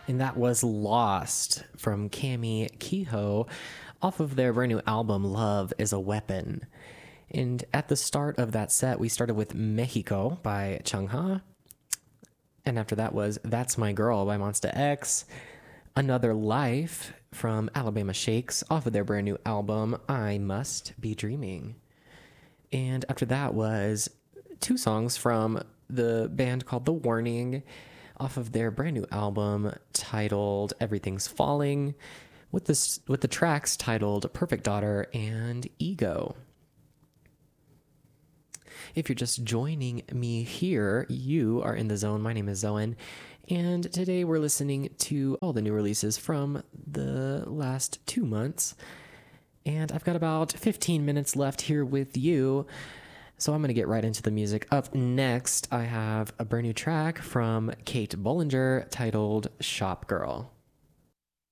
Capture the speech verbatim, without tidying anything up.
And that was Lost from Cami Kehoe off of their brand new album, Love is a Weapon. And at the start of that set, we started with Mexico by Chung Ha. And after that was That's My Girl by Monsta X. Another Life from Alabama Shakes off of their brand new album, I Must Be Dreaming. And after that was two songs from the band called The Warning off of their brand new album titled Everything's Falling, with this with the tracks titled Perfect Daughter and Ego. If you're just joining me here, you are in the zone. My name is Zoen, and today we're listening to all the new releases from the last two months. And I've got about fifteen minutes left here with you, so I'm going to get right into the music. Up next, I have a brand new track from Kate Bollinger titled Shop Girl.